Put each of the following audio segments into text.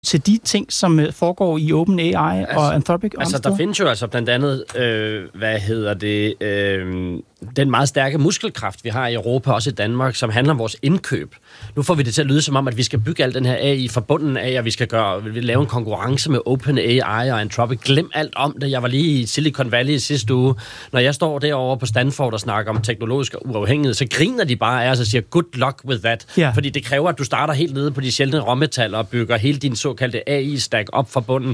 til de ting, som foregår i OpenAI og Anthropic? Altså, der findes jo altså blandt andet, den meget stærke muskelkraft, vi har i Europa, også i Danmark, som handler om vores indkøb. Nu får vi det til at lyde som om, at vi skal bygge al den her AI forbundet af, at vi skal lave en konkurrence med OpenAI og Anthropic. Glem alt om det. Jeg var lige i Silicon Valley sidste uge. Når jeg står derovre på Stanford og snakker om teknologisk uafhængighed, så griner de bare af os og siger, good luck with that. Yeah. Fordi det kræver, at du starter helt nede på de sjældne råmetaller og bygger hele din såkaldte AI-stack op fra bunden.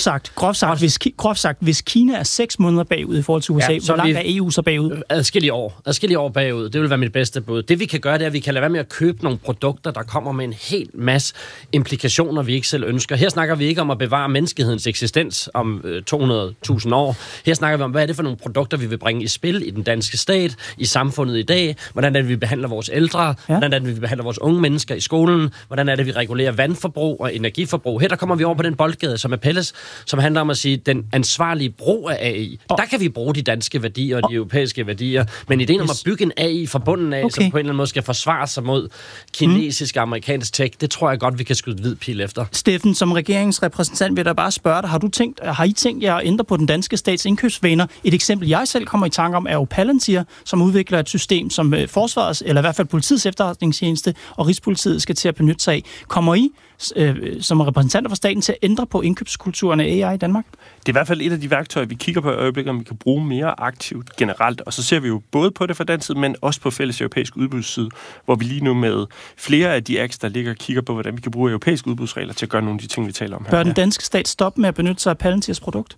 Groft sagt, hvis Kina er 6 måneder bagud i forhold til USA, hvor langt er EU så bagud? Adskillige år bagud. Det vil være mit bedste bud. Det vi kan gøre, det er, at vi kan lade være med at købe nogle produkter, der kommer med en hel masse implikationer, vi ikke selv ønsker. Her snakker vi ikke om at bevare menneskehedens eksistens om 200.000 år. Her snakker vi om, hvad er det for nogle produkter, vi vil bringe i spil i den danske stat, i samfundet i dag, hvordan er det, vi behandler vores ældre, hvordan er det, vi behandler vores unge mennesker i skolen, hvordan er det, vi regulerer vandforbrug og energiforbrug. Her der kommer vi over på den boldgade, som er Pelles, som handler om at sige, den ansvarlige brug af AI. Der kan vi bruge de danske værdier og de europæiske værdier, men ideen om at bygge en AI fra bunden af, som på en eller anden måde skal forsvare sig mod kinesisk og amerikansk tech, det tror jeg godt, vi kan skyde hvid pil efter. Steffen, som regeringsrepræsentant vil jeg bare spørge dig, har I tænkt jer at ændre på den danske stats indkøbsvaner? Et eksempel, jeg selv kommer i tanke om, er jo Palantir, som udvikler et system, som forsvarets, eller i hvert fald politiets efterretningstjeneste og Rigspolitiet skal til at benytte sig af. Kommer I som repræsentanter for staten til at ændre på indkøbskulturen af AI i Danmark? Det er i hvert fald et af de værktøjer, vi kigger på i øjeblikket, om vi kan bruge mere aktivt generelt. Og så ser vi jo både på det fra den side, men også på fælles europæisk udbudsside, hvor vi lige nu med flere af de acts, der ligger og kigger på, hvordan vi kan bruge europæiske udbudsregler til at gøre nogle af de ting, vi taler om her. Bør den danske stat stoppe med at benytte sig af Palantirs produkt?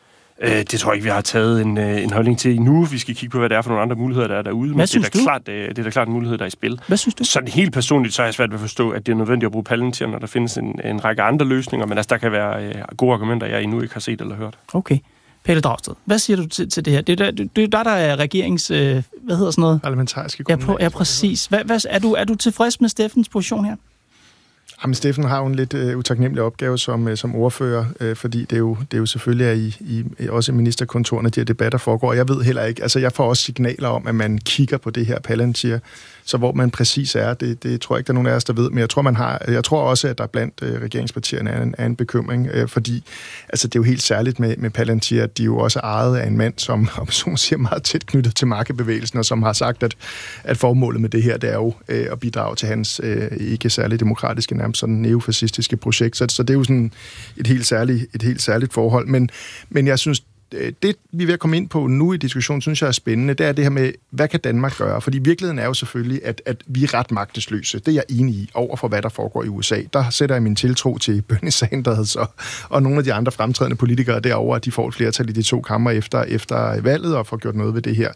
Det tror jeg ikke, vi har taget en holdning til endnu. Vi skal kigge på, hvad det er for nogle andre muligheder, der er derude. Hvad synes du? Det er da klart en mulighed, der er i spil. Hvad synes du? Sådan helt personligt, så er jeg svært ved at forstå, at det er nødvendigt at bruge Palantir, når der findes en række andre løsninger, men altså, der kan være gode argumenter, jeg endnu ikke har set eller hørt. Okay. Pelle Dragsted, hvad siger du til det her? Det er der er regeringens, hvad hedder sådan noget? Parlamentariske grundlag. Ja, præcis. Er du tilfreds med Steffens position her? Jamen, Steffen har jo en lidt utaknemmelig opgave som ordfører, fordi det er jo selvfølgelig også i ministerkontorerne, de her debatter foregår. Jeg ved heller ikke, altså jeg får også signaler om, at man kigger på det her Palantir, så hvor man præcis er, det tror jeg ikke, der er nogen af os, der ved, men jeg tror også, at der blandt regeringspartierne er en bekymring, fordi altså det er jo helt særligt med Palantir, at de jo også er ejet af en mand, som siger meget tæt knyttet til markebevægelsen, og som har sagt, at formålet med det her, det er jo at bidrage til hans ikke særlig demokratiske, nærmest sådan neofascistiske projekt. Så det er jo sådan et helt særligt forhold. Men jeg synes, det, vi er ved at komme ind på nu i diskussionen, synes jeg er spændende, det er det her med, hvad kan Danmark gøre? Fordi virkeligheden er jo selvfølgelig, at vi er ret magtesløse. Det er jeg enig i, over for hvad der foregår i USA. Der sætter jeg min tiltro til Bernie Sanders og nogle af de andre fremtrædende politikere derovre, at de får et flertal i de 2 kamre efter valget og får gjort noget ved det her.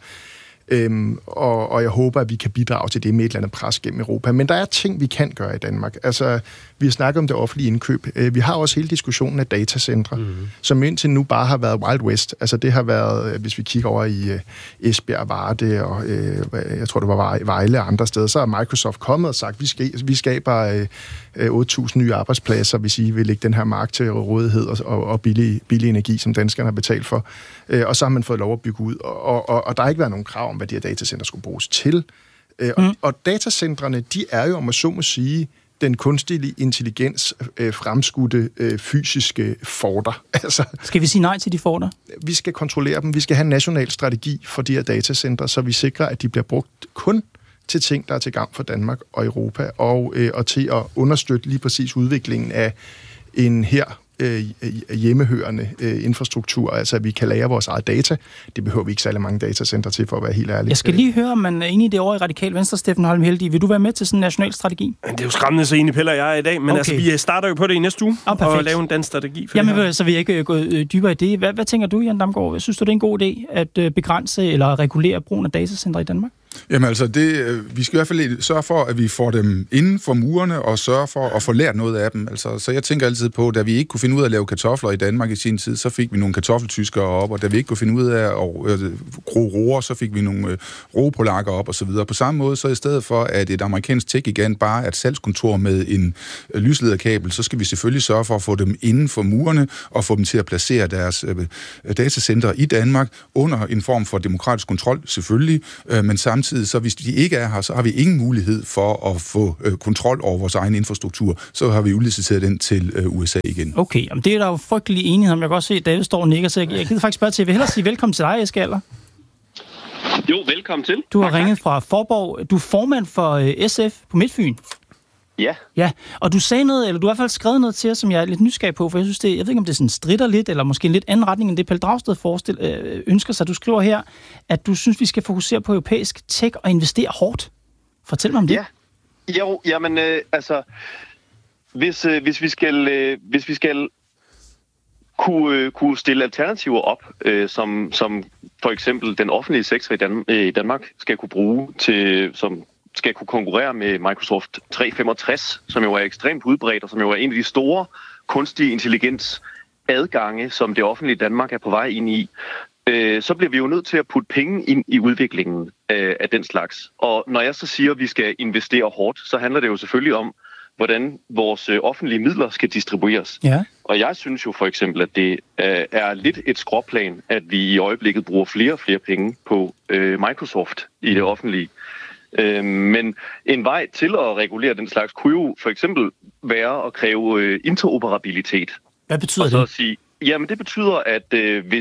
Og jeg håber, at vi kan bidrage til det med et eller andet pres gennem Europa. Men der er ting, vi kan gøre i Danmark. Altså, vi har snakket om det offentlige indkøb. Vi har også hele diskussionen af datacentre, som indtil nu bare har været Wild West. Altså, det har været, hvis vi kigger over i Esbjerg, Varde og jeg tror, det var Vejle og andre steder, så er Microsoft kommet og sagt, vi skaber 8.000 nye arbejdspladser, hvis I vil lægge den her mark til rådighed og billig energi, som danskerne har betalt for. Og så har man fået lov at bygge ud. Og der har ikke været nogen krav om, hvad de her datacenter skulle bruges til. Og datacentrene, de er jo, om man så må sige, den kunstige intelligens fremskudte fysiske forter. Altså, skal vi sige nej til de forter? Vi skal kontrollere dem. Vi skal have en national strategi for de her datacentre, så vi sikrer, at de bliver brugt kun til ting, der er til gavn for Danmark og Europa, og til at understøtte lige præcis udviklingen af en her hjemmehørende infrastruktur, altså at vi kan lagre vores eget data. Det behøver vi ikke særlig mange datacenter til, for at være helt ærlig. Jeg skal lige høre, om man er enig i det over i Radikal Venstre, Steffen Holm Heldig. Vil du være med til sådan en national strategi? Det er jo skræmmende, så enig Pelle og jeg er i dag, men okay. Altså, vi starter jo på det i næste uge, og lave en dansk strategi for det her. Så vil jeg ikke gå dybere i det. Hvad tænker du, Jan Damgaard? Synes du, det er en god idé at begrænse eller regulere brugen af datacenter i Danmark? Jamen altså, vi skal i hvert fald sørge for, at vi får dem inden for murene, og sørge for at få lært noget af dem. Altså, så jeg tænker altid på, da vi ikke kunne finde ud af at lave kartofler i Danmark i sin tid, så fik vi nogle kartoffeltyskere op, og da vi ikke kunne finde ud af at gro roer, så fik vi nogle roepolakker op, og så videre. På samme måde, så i stedet for, at et amerikansk tech-gigant bare er et salgskontor med en lyslederkabel, så skal vi selvfølgelig sørge for at få dem inden for murene, og få dem til at placere deres datacenter i Danmark, under en form for demokratisk kontrol, selvfølgelig, men samtidig samtidig, så hvis de ikke er her, så har vi ingen mulighed for at få kontrol over vores egen infrastruktur. Så har vi udliciteret den til USA igen. Okay, men det er der jo frygtelig enighed om. Jeg kan også se, at David står og nikker, så jeg gider faktisk spørge til. Jeg vil hellere sige velkommen til dig, Eske Alder. Jo, velkommen til. Du har ringet fra Forborg. Du er formand for SF på Midtfyn. Ja. Ja, og du sagde noget, eller du har i hvert fald skrevet noget til os, som jeg er lidt nysgerrig på, for jeg synes, jeg ved ikke, om det sådan stritter lidt, eller måske en lidt anden retning, end det Pelle Dragsted ønsker sig. Du skriver her, at du synes, vi skal fokusere på europæisk tech og investere hårdt. Fortæl mig om det. Ja, jo, jamen, hvis vi skal kunne stille alternativer op, som for eksempel den offentlige sektor i Danmark skal kunne bruge til, som skal kunne konkurrere med Microsoft 365, som jo er ekstremt udbredt, og som jo er en af de store kunstige intelligens adgange, som det offentlige Danmark er på vej ind i, så bliver vi jo nødt til at putte penge ind i udviklingen af den slags. Og når jeg så siger, at vi skal investere hårdt, så handler det jo selvfølgelig om, hvordan vores offentlige midler skal distribueres. Ja. Og jeg synes jo for eksempel, at det er lidt et skråplan, at vi i øjeblikket bruger flere og flere penge på Microsoft i det offentlige. Men en vej til at regulere den slags kunne jo for eksempel være at kræve interoperabilitet. Hvad betyder det? Og så sige, jamen det betyder, at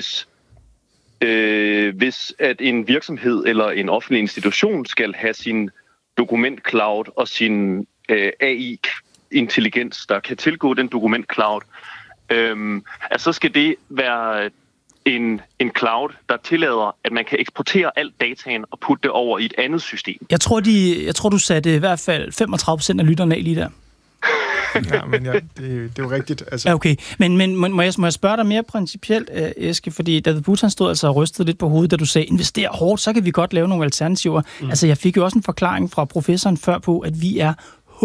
hvis at en virksomhed eller en offentlig institution skal have sin dokumentcloud og sin AI-intelligens, der kan tilgå den dokumentcloud, så skal det være en cloud, der tillader, at man kan eksportere alt dataen og putte det over i et andet system. Jeg tror, du satte i hvert fald 35% af lytterne af lige der. Ja, men det er jo rigtigt. Altså. Ja, okay. Men må jeg spørge dig mere principielt, Eske, fordi David Butt stod altså og rystede lidt på hovedet, da du sagde, invester hårdt, så kan vi godt lave nogle alternativer. Altså, jeg fik jo også en forklaring fra professoren før på, at vi er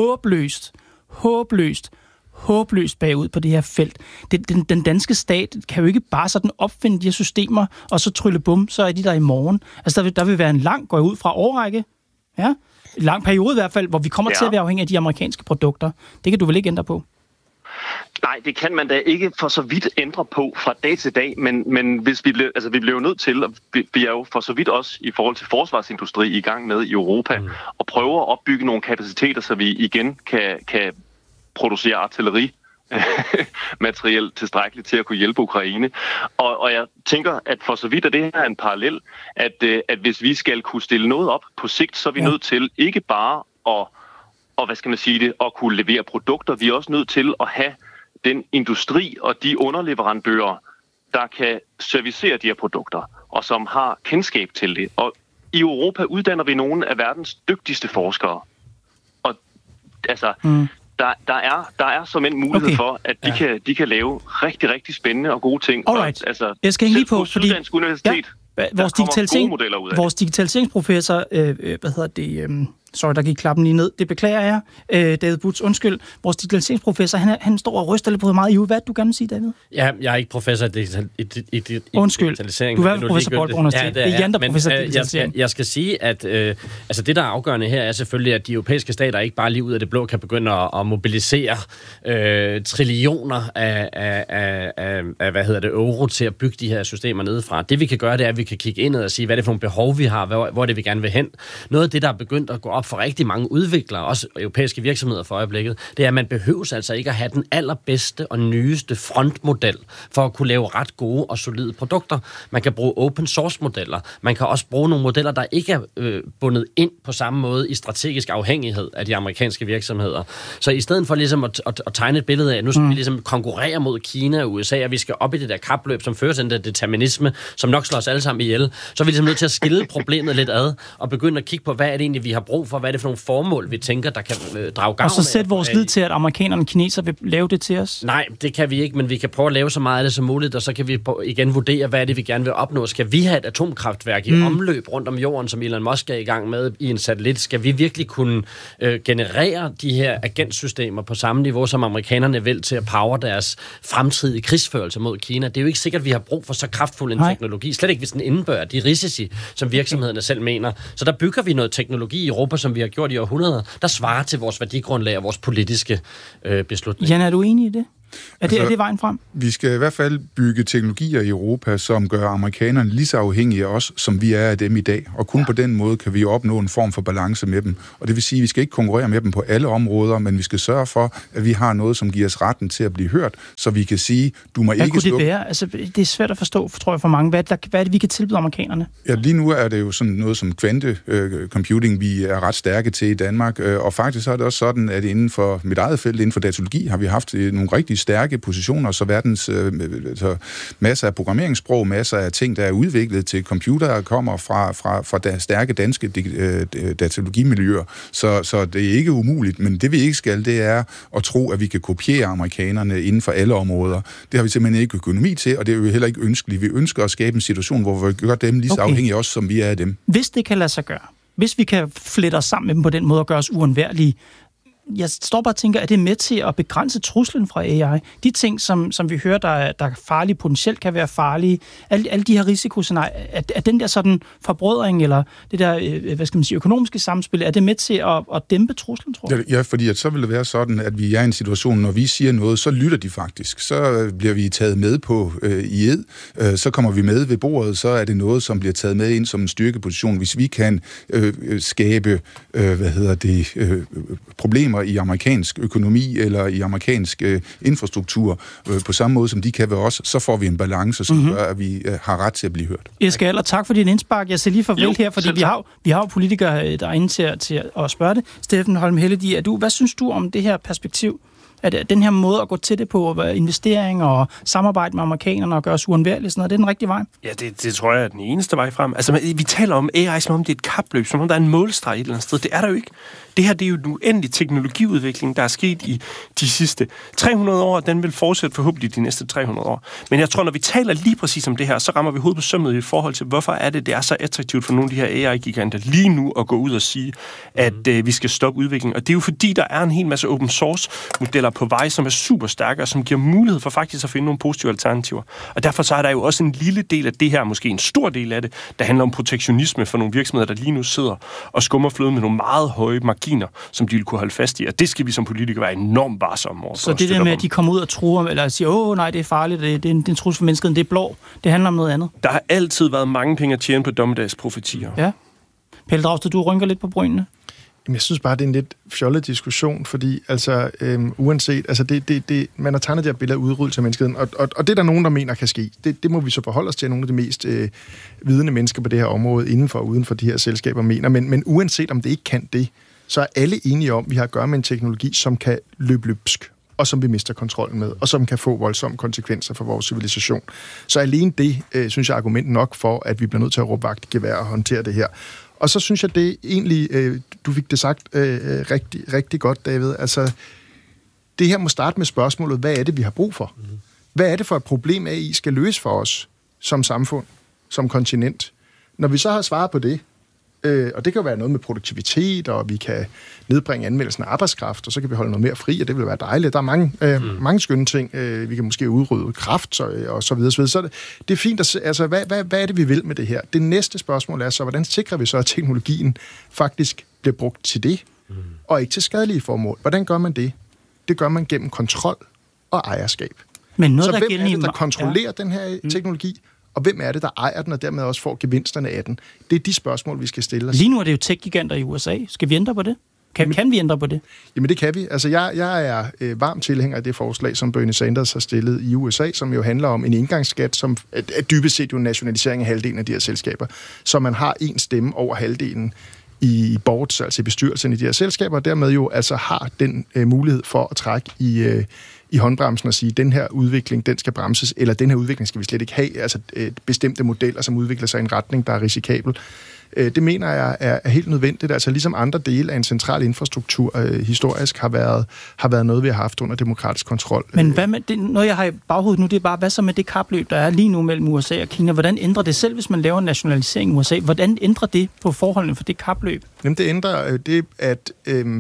håbløst bagud på det her felt. Den danske stat kan jo ikke bare sådan opfinde de her systemer, og så trylle bum, så er de der i morgen. Altså, der vil være en lang, går jeg ud fra, årrække. Ja? En lang periode i hvert fald, hvor vi kommer til at være afhængige af de amerikanske produkter. Det kan du vel ikke ændre på? Nej, det kan man da ikke for så vidt ændre på fra dag til dag, men hvis vi bliver jo nødt til, og vi er jo for så vidt også i forhold til forsvarsindustri i gang med i Europa, og prøve at opbygge nogle kapaciteter, så vi igen kan producere artillerimateriel tilstrækkeligt til at kunne hjælpe Ukraine. Og jeg tænker, at for så vidt er det her en parallel, at hvis vi skal kunne stille noget op på sigt, så er vi nødt til ikke bare at kunne levere produkter. Vi er også nødt til at have den industri og de underleverandører, der kan servicere de her produkter, og som har kendskab til det. Og i Europa uddanner vi nogle af verdens dygtigste forskere. Og altså... Der er som en mulighed for, at de kan lave rigtig, rigtig spændende og gode ting. Alright. Jeg skal hænge lige på, fordi Syddansk Universitet, vores digitaliseringsprofessor, der gik klappen lige ned. Det beklager jeg, David Butt. Undskyld. Vores digitaliseringsprofessor, han står og ryster lidt på meget i ude. Hvad du gerne vil sige, David? Ja, jeg er ikke professor i digitalisering. Du er professor på Aalborg Universitet. Det er Jan, der professor i digitalisering. Jeg skal sige, at det, der er afgørende her, er selvfølgelig, at de europæiske stater ikke bare lige ud af det blå kan begynde at mobilisere trillioner af euro til at bygge de her systemer nedefra. Det, vi kan gøre, det er, at vi kan kigge indad og sige, hvad det er for nogle behov, vi har, hvor det vi gerne vil hen. Noget af det, der er begyndt at gå op for rigtig mange udviklere, også europæiske virksomheder for øjeblikket, det er, at man behøver altså ikke at have den allerbedste og nyeste frontmodel for at kunne lave ret gode og solide produkter. Man kan bruge open source modeller. Man kan også bruge nogle modeller, der ikke er bundet ind på samme måde i strategisk afhængighed af de amerikanske virksomheder. Så i stedet for ligesom at tegne et billede af, at nu skal vi ligesom konkurrere mod Kina og USA, og vi skal op i det der kapløb, som fører til den determinisme, som nok slår os alle sammen ihjel, så er vi ligesom nødt til at skille problemet lidt ad og begynde at kigge på, hvad er det egentlig, vi har brug for, hvad er det for nogle formål, vi tænker, der kan drage gavn. Og så sætte vores lid til, at amerikanerne og kinesere vil lave det til os? Nej, det kan vi ikke, men vi kan prøve at lave så meget af det som muligt, og så kan vi igen vurdere, hvad er det, vi gerne vil opnå. Skal vi have et atomkraftværk i omløb rundt om jorden, som Elon Musk er i gang med i en satellit? Skal vi virkelig kunne generere de her agentsystemer på samme niveau, som amerikanerne vil til at power deres fremtidige krigsførelse mod Kina? Det er jo ikke sikkert, at vi har brug for så kraftfuld en teknologi. Slet ikke, hvis den indebærer de risici, som virksomhederne selv mener. Så der bygger vi noget teknologi i Europa, som vi har gjort i århundreder, der svarer til vores værdigrundlag og vores politiske beslutninger. Jan, er du enig i det? Er det vejen frem? Vi skal i hvert fald bygge teknologier i Europa, som gør amerikanerne lige så afhængige af os, som vi er af dem i dag. Og kun på den måde kan vi opnå en form for balance med dem. Og det vil sige, at vi skal ikke konkurrere med dem på alle områder, men vi skal sørge for, at vi har noget, som giver os retten til at blive hørt, så vi kan sige, du må ikke slukke... Hvad kunne det være? Altså, det er svært at forstå, tror jeg, for mange. Hvad er det, vi kan tilbyde amerikanerne? Ja, lige nu er det jo sådan noget som kvantecomputing, vi er ret stærke til i Danmark. Og faktisk er det også sådan, at inden for mit eget felt, inden for datalogi, har vi haft nogle rigtig stærke positioner, så verdens masser af programmeringssprog, masser af ting, der er udviklet til computere, kommer fra stærke danske datalogimiljøer. Så det er ikke umuligt, men det vi ikke skal, det er at tro, at vi kan kopiere amerikanerne inden for alle områder. Det har vi simpelthen ikke økonomi til, og det er jo heller ikke ønskeligt. Vi ønsker at skabe en situation, hvor vi gør dem lige så afhængige af os, som vi er af dem. Hvis det kan lade sig gøre, hvis vi kan flette os sammen med dem på den måde og gøre os uundværlige, jeg står bare og tænker, er det med til at begrænse truslen fra AI? De ting, som vi hører, der er farlige, potentielt kan være farlige, alle de her risikoscenarier, er den der sådan forbrødring, eller det der, økonomiske samspil, er det med til at dæmpe truslen, tror jeg? Ja, fordi så vil det være sådan, at vi er i en situation, når vi siger noget, så lytter de faktisk. Så bliver vi taget med på i ed, så kommer vi med ved bordet, så er det noget, som bliver taget med ind som en styrkeposition. Hvis vi kan skabe, problemer i amerikansk økonomi eller i amerikansk infrastruktur på samme måde, som de kan ved os, så får vi en balance, som gør, at vi har ret til at blive hørt. Eske Aller, tak for din indspark. Jeg ser lige farvel her, fordi vi har jo politikere derinde til at spørge det. Steffen Holm Helledie, hvad synes du om det her perspektiv? At den her måde at gå til det på, investering og samarbejde med amerikanerne og gøre os uundværlige, sådan noget, det er den rigtige vej? Ja, det tror jeg er den eneste vej frem. Altså, vi taler om AI, som om det er et kapløb, som om der er en målstreg et eller andet sted. Det er der jo ikke. Det her, det er jo en uendelig teknologiudvikling, der er sket i de sidste 300 år, og den vil fortsætte forhåbentlig de næste 300 år. Men jeg tror, når vi taler lige præcis om det her, så rammer vi hovedet på sømmet i forhold til, hvorfor det er så attraktivt for nogle af de her AI-giganter lige nu at gå ud og sige, at vi skal stoppe udviklingen. Og det er jo fordi, der er en hel masse open source-modeller på vej, som er super stærke, og som giver mulighed for faktisk at finde nogle positive alternativer. Og derfor så er der jo også en lille del af det her, måske en stor del af det, der handler om protektionisme for nogle virksomheder, der lige nu sidder og skummer fløden med nogle meget høje marginer, som de vil kunne holde fast i. Og det skal vi som politikere være enormt varsomme over. Så det der med, at de kommer ud og truer, eller siger, nej, det er farligt, det er en trussel for mennesket, det er blå, det handler om noget andet. Der har altid været mange penge at tjene på dommedagsprofetier. Ja. Pelle Dragsted, du rynker lidt på brynene. Jeg synes bare, det er en lidt fjollet diskussion, fordi uanset, man har tegnet det her billede af udryddelse af menneskeheden, og det er der nogen, der mener kan ske. Det må vi så forholde os til, at nogle af de mest vidende mennesker på det her område, indenfor og uden for de her selskaber, mener. Men uanset om det ikke kan det, så er alle enige om, at vi har at gøre med en teknologi, som kan løbe løbsk, og som vi mister kontrollen med, og som kan få voldsomme konsekvenser for vores civilisation. Så alene det, synes jeg, er argument nok for, at vi bliver nødt til at råbe vagt i gevær og håndtere det her. Og så synes jeg, det egentlig, du fik det sagt rigtig, rigtig godt, David. Altså, det her må starte med spørgsmålet, hvad er det, vi har brug for? Hvad er det for et problem, AI skal løse for os som samfund, som kontinent? Når vi så har svaret på det, og det kan jo være noget med produktivitet, og vi kan nedbringe anvendelsen af arbejdskraft, og så kan vi holde noget mere fri, og det vil være dejligt. Der er mange skønne ting. Vi kan måske udrydde kræft og så videre. Så det er fint. Hvad er det, vi vil med det her? Det næste spørgsmål er så, hvordan sikrer vi så, at teknologien faktisk bliver brugt til det, og ikke til skadelige formål? Hvordan gør man det? Det gør man gennem kontrol og ejerskab. Men noget, så hvem er det, der kontrollerer den her teknologi? Og hvem er det, der ejer den, og dermed også får gevinsterne af den? Det er de spørgsmål, vi skal stille os. Lige nu er det jo tech-giganter i USA. Skal vi ændre på det? Kan vi ændre på det? Jamen det kan vi. Altså jeg er varm tilhænger af det forslag, som Bernie Sanders har stillet i USA, som jo handler om en indgangsskat, som er dybest set jo en nationalisering af halvdelen af de her selskaber. Så man har en stemme over halvdelen i boards, altså i bestyrelsen i de her selskaber, og dermed jo altså har den mulighed for at trække i håndbremsen og sige, den her udvikling, den skal bremses, eller den her udvikling skal vi slet ikke have, altså bestemte modeller, som udvikler sig i en retning, der er risikabel. Det mener jeg er helt nødvendigt, altså ligesom andre dele af en central infrastruktur historisk har været noget, vi har haft under demokratisk kontrol. Men hvad med det, noget jeg har i baghovedet nu, det er bare, hvad så med det kapløb, der er lige nu mellem USA og Kina? Hvordan ændrer det selv, hvis man laver en nationalisering i USA? Hvordan ændrer det på forholdene for det kapløb? Jamen det ændrer det, at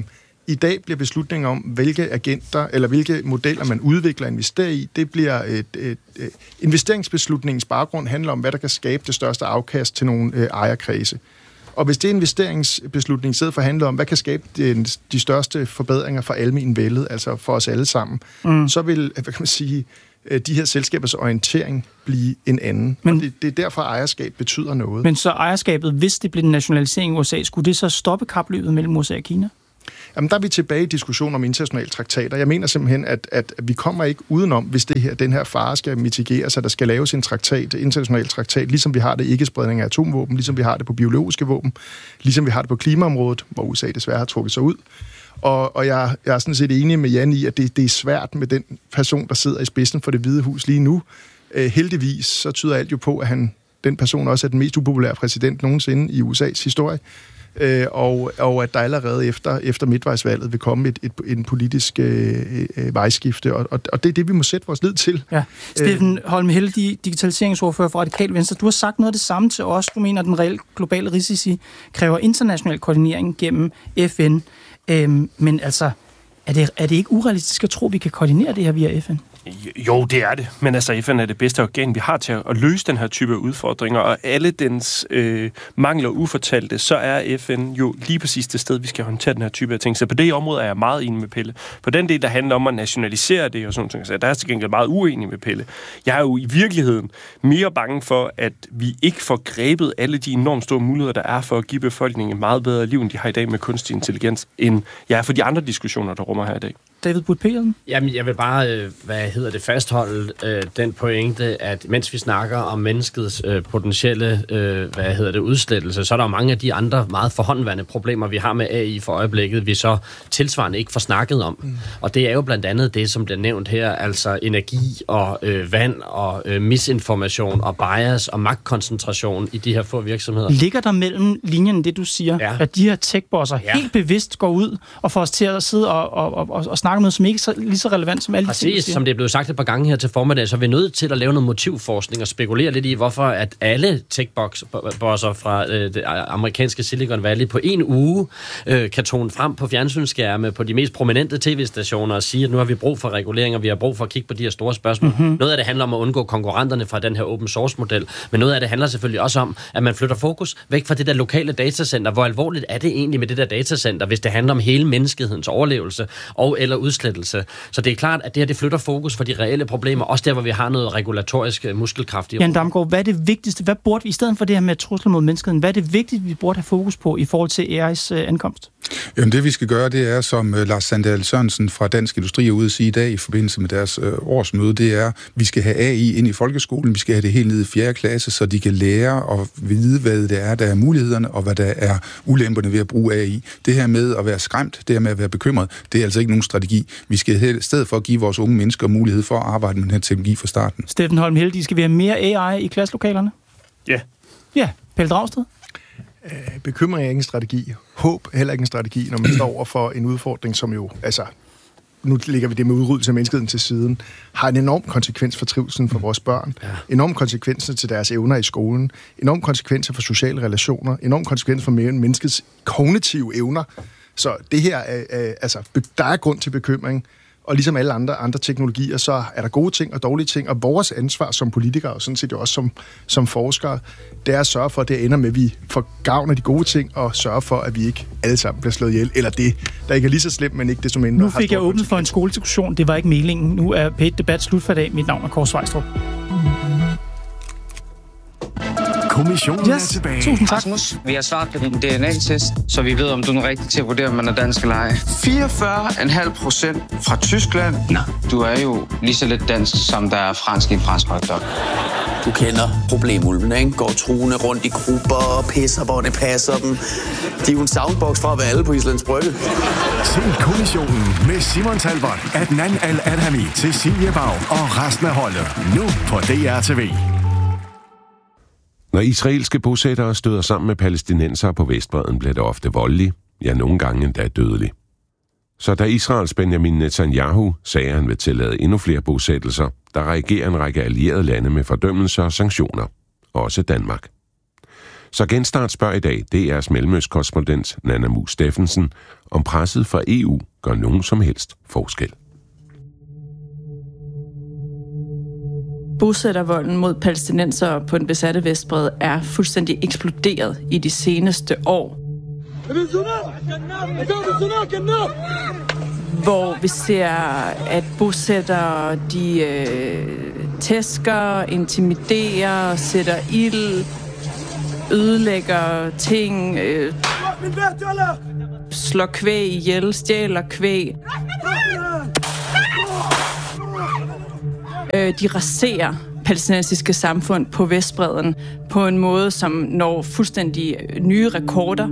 i dag bliver beslutninger om, hvilke agenter eller hvilke modeller man udvikler og investerer i. Det bliver investeringsbeslutningens baggrund handler om, hvad der kan skabe det største afkast til nogle ejerkredse. Og hvis det investeringsbeslutning sidder for at handle om, hvad kan skabe de største forbedringer for almenvældet, altså for os alle sammen, så vil, hvad kan man sige, de her selskabers orientering blive en anden. Men det er derfor, ejerskab betyder noget. Men så ejerskabet, hvis det bliver en nationalisering i USA, skulle det så stoppe kapløbet mellem USA og Kina? Jamen, der er vi tilbage i diskussion om internationale traktater. Jeg mener simpelthen, at vi kommer ikke udenom, hvis den her fare skal mitigeres, at der skal laves en international traktat, ligesom vi har det ikke-spredning af atomvåben, ligesom vi har det på biologiske våben, ligesom vi har det på klimaområdet, hvor USA desværre har trukket sig ud. Og jeg er sådan set enig med Jan i, at det er svært med den person, der sidder i spidsen for Det Hvide Hus lige nu. Heldigvis så tyder alt jo på, at den person også er den mest upopulære præsident nogensinde i USA's historie. Og at der allerede efter midtvejsvalget vil komme en politisk vejskifte, og det er det, vi må sætte vores lid til. Ja. Steffen Holm Helle, digitaliseringsordfører for Radikale Venstre, du har sagt noget af det samme til os. Du mener, at den reelle globale risici kræver international koordinering gennem FN. Men altså, er det ikke urealistisk at tro, at vi kan koordinere det her via FN? Jo, det er det. Men altså, FN er det bedste organ, vi har til at løse den her type af udfordringer, og alle dens mangler ufortalte, så er FN jo lige præcis det sted, vi skal håndtere den her type af ting. Så på det område er jeg meget enig med Pelle. På den del, der handler om at nationalisere det og sådan noget, så der er til gengæld meget uenig med Pelle. Jeg er jo i virkeligheden mere bange for, at vi ikke får grebet alle de enormt store muligheder, der er for at give befolkningen et meget bedre liv, end de har i dag med kunstig intelligens, end jeg er for de andre diskussioner, der rummer her i dag. David Butt-Petersen? Jamen, jeg vil bare, fastholde den pointe, at mens vi snakker om menneskets potentielle, udslettelse, så er der jo mange af de andre meget forhåndværende problemer, vi har med AI for øjeblikket, vi så tilsvarende ikke får snakket om. Og det er jo blandt andet det, som bliver nævnt her, altså energi og vand og misinformation og bias og magtkoncentration i de her få virksomheder. Ligger der mellem linjen det, du siger, at de her tech-bosser helt bevidst går ud og får os til at sidde og snakke om noget, som ikke er lige så relevant som alle de ting, som det er blevet sagt et par gange her til formiddag, så er vi nødt til at lave noget motivforskning og spekulere lidt i, hvorfor at alle tech-bosser fra det amerikanske Silicon Valley på en uge kan tone frem på fjernsynsskærme på de mest prominente tv-stationer og sige, at nu har vi brug for regulering, og vi har brug for at kigge på de her store spørgsmål. Noget af det handler om at undgå konkurrenterne fra den her open source-model, men noget af det handler selvfølgelig også om, at man flytter fokus væk fra det der lokale datacenter. Hvor alvorligt er det egentlig med det der datacenter, hvis det handler om hele menneskehedens overlevelse og eller udslettelse? Så det er klart, at det her det flytter fokus for de reelle problemer, også der, hvor vi har noget regulatorisk muskelkraft i. Jan Damgaard, hvad er det vigtigste? Hvad burde vi, i stedet for det her med trusler mod menneskeheden, hvad er det vigtigste, vi burde have fokus på i forhold til AI's ankomst? Jamen det, vi skal gøre, det er, som Lars Sandahl Sørensen fra Dansk Industri er ude at sige i dag i forbindelse med deres årsmøde, det er, vi skal have AI ind i folkeskolen, vi skal have det helt ned i 4. klasse, så de kan lære og vide, hvad det er, der er mulighederne, og hvad der er ulemperne ved at bruge AI. Det her med at være skræmt, det her med at være bekymret, det er altså ikke nogen strategi. Vi skal i stedet for at give vores unge mennesker mulighed for at arbejde med den her teknologi fra starten. Steffen Holm Helle, skal vi have mere AI i klasselokalerne? Ja. Ja, Pelle Dragsted? Bekymring er ikke en strategi. Håb er heller ikke en strategi, når man står over for en udfordring, som jo, altså, nu lægger vi det med udryddelse af menneskeheden til siden, har en enorm konsekvens for trivselen for vores børn, enorm konsekvenser til deres evner i skolen, enorm konsekvenser for sociale relationer, enorm konsekvenser for menneskets kognitive evner. Så det her, der er grund til bekymring, og ligesom alle andre teknologier, så er der gode ting og dårlige ting, og vores ansvar som politikere, og sådan set også som forskere, det er at sørge for, at det ender med, at vi får gavn af de gode ting, og sørge for, at vi ikke alle sammen bliver slået ihjel, eller det, der ikke er lige så slemt, men ikke desto mindre. Nu fik jeg åbnet for en skolediskussion, det var ikke meningen. Nu er P1 Debat slut for i dag. Mit navn er Kåre Svejstrup. Kommissionen er tilbage. Tusind tak. Rasmus, vi har svaret på din DNA-test, så vi ved, om du er rigtig til at vurdere, om man er dansk eller ej. 44,5% fra Tyskland. Nå, du er jo lige så lidt dansk, som der er fransk i en fransk hotdog. Du kender problemulvene, ikke? Går truende rundt i grupper og pisser, hvor det passer dem. De er jo en soundbox fra at være alle på Islands Brygge. Se Kommissionen med Simon Talbot, Adnan Al-Adhami, Cecilie Bag og resten af holdet. Nu på DRTV. Når israelske bosættere støder sammen med palæstinensere på Vestbredden, bliver det ofte voldelig, ja nogle gange endda dødelig. Så da Israels Benjamin Netanyahu sagde, at han vil tillade endnu flere bosættelser, der reagerer en række allierede lande med fordømmelser og sanktioner. Også Danmark. Så Genstart spørger i dag DR's mellemøstkorrespondent Nanna Mu Steffensen, om presset fra EU gør nogen som helst forskel. Bosættervolden mod palæstinensere på den besatte Vestbred er fuldstændig eksploderet i de seneste år. Hvor vi ser, at bosættere, de tæsker, intimiderer, sætter ild, ødelægger ting, slår kvæg ihjel, stjæler kvæg. De raserer palæstinensiske samfund på Vestbredden på en måde, som når fuldstændig nye rekorder.